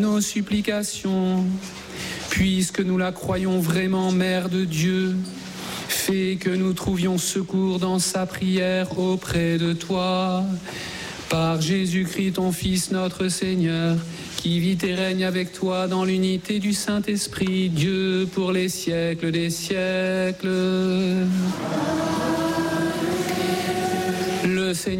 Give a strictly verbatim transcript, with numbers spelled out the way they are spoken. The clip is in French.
nos supplications, puisque nous la croyons vraiment Mère de Dieu, fais que nous trouvions secours dans sa prière auprès de toi. Par Jésus-Christ, ton Fils, notre Seigneur, qui vit et règne avec toi dans l'unité du Saint-Esprit, Dieu pour les siècles des siècles. Le Seigneur